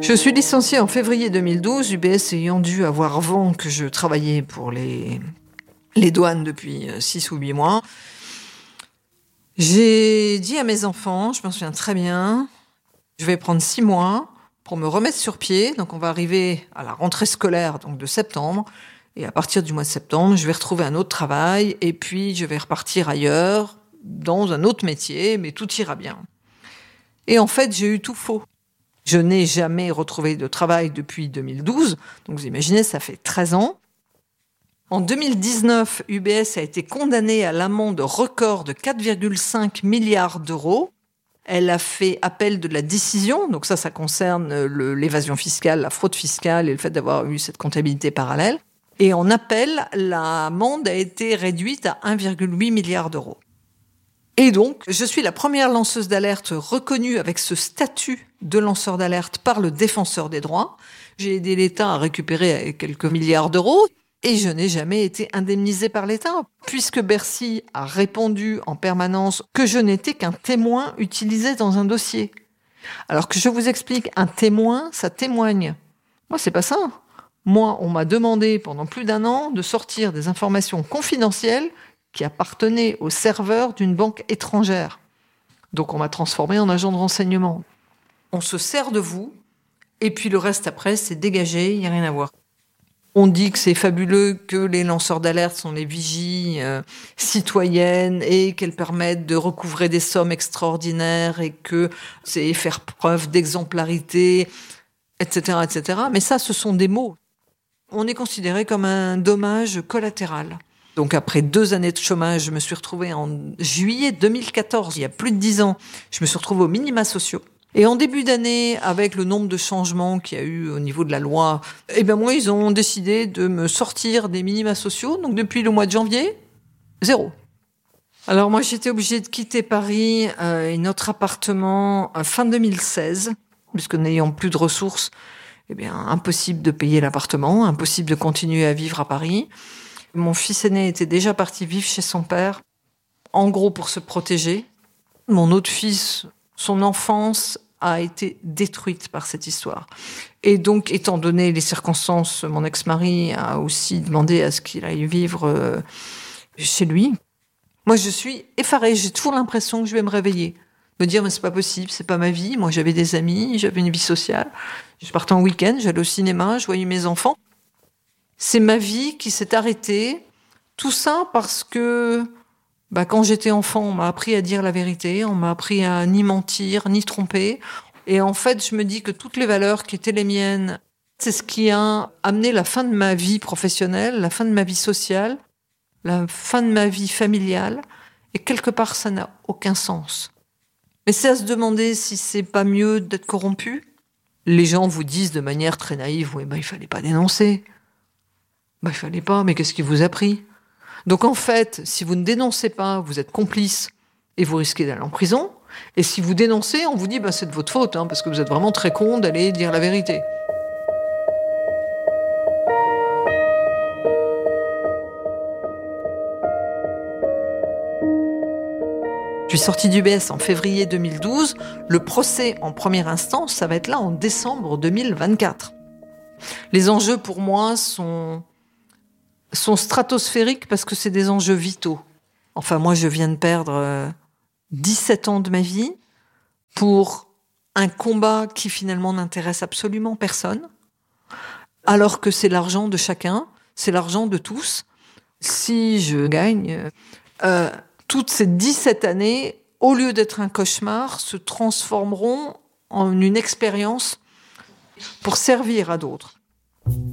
Je suis licenciée en février 2012, UBS ayant dû avoir vent que je travaillais pour les douanes depuis 6 ou 8 mois. J'ai dit à mes enfants, je m'en souviens très bien, je vais prendre 6 mois pour me remettre sur pied. Donc on va arriver à la rentrée scolaire donc de septembre. Et à partir du mois de septembre, je vais retrouver un autre travail et puis je vais repartir ailleurs, dans un autre métier, mais tout ira bien. Et en fait, j'ai eu tout faux. Je n'ai jamais retrouvé de travail depuis 2012. Donc vous imaginez, ça fait 13 ans. En 2019, UBS a été condamnée à l'amende record de 4,5 milliards d'euros. Elle a fait appel de la décision. Donc ça concerne l'évasion fiscale, la fraude fiscale et le fait d'avoir eu cette comptabilité parallèle. Et en appel, l'amende a été réduite à 1,8 milliard d'euros. Et donc, je suis la première lanceuse d'alerte reconnue avec ce statut de lanceur d'alerte par le défenseur des droits. J'ai aidé l'État à récupérer quelques milliards d'euros et je n'ai jamais été indemnisée par l'État, puisque Bercy a répondu en permanence que je n'étais qu'un témoin utilisé dans un dossier. Alors que je vous explique, un témoin, ça témoigne. Moi, c'est pas ça. Moi, on m'a demandé pendant plus d'1 an de sortir des informations confidentielles qui appartenaient au serveur d'une banque étrangère. Donc on m'a transformé en agent de renseignement. On se sert de vous, et puis le reste après, c'est dégagé, il n'y a rien à voir. On dit que c'est fabuleux, que les lanceurs d'alerte sont les vigies citoyennes et qu'elles permettent de recouvrer des sommes extraordinaires et que c'est faire preuve d'exemplarité, etc., etc. Mais ça, ce sont des mots. On est considéré comme un dommage collatéral. Donc après 2 années de chômage, je me suis retrouvée en juillet 2014, il y a plus de 10 ans, je me suis retrouvée aux minima sociaux. Et en début d'année, avec le nombre de changements qu'il y a eu au niveau de la loi, moi, ils ont décidé de me sortir des minima sociaux. Donc depuis le mois de janvier, 0. Alors moi, j'étais obligée de quitter Paris et notre appartement fin 2016, puisque n'ayant plus de ressources, impossible de payer l'appartement, impossible de continuer à vivre à Paris. Mon fils aîné était déjà parti vivre chez son père, en gros pour se protéger. Mon autre fils, son enfance a été détruite par cette histoire. Et donc, étant donné les circonstances, mon ex-mari a aussi demandé à ce qu'il aille vivre chez lui. Moi, je suis effarée. J'ai toujours l'impression que je vais me réveiller. Me dire, mais c'est pas possible, c'est pas ma vie. Moi, j'avais des amis, j'avais une vie sociale. Je partais en week-end, j'allais au cinéma, je voyais mes enfants. C'est ma vie qui s'est arrêtée. Tout ça parce que, quand j'étais enfant, on m'a appris à dire la vérité, on m'a appris à ni mentir, ni tromper. Et en fait, je me dis que toutes les valeurs qui étaient les miennes, c'est ce qui a amené la fin de ma vie professionnelle, la fin de ma vie sociale, la fin de ma vie familiale. Et quelque part, ça n'a aucun sens. Mais c'est à se demander si c'est pas mieux d'être corrompu. Les gens vous disent de manière très naïve, il fallait pas dénoncer. Il fallait pas, mais qu'est-ce qui vous a pris ? Donc en fait, si vous ne dénoncez pas, vous êtes complice et vous risquez d'aller en prison. Et si vous dénoncez, on vous dit c'est de votre faute, parce que vous êtes vraiment très con d'aller dire la vérité. Je suis sortie d'UBS en février 2012. Le procès en première instance, ça va être là en décembre 2024. Les enjeux pour moi sont stratosphériques parce que c'est des enjeux vitaux. Enfin, moi, je viens de perdre 17 ans de ma vie pour un combat qui finalement n'intéresse absolument personne, alors que c'est l'argent de chacun, c'est l'argent de tous. Si je gagne, toutes ces 17 années, au lieu d'être un cauchemar, se transformeront en une expérience pour servir à d'autres.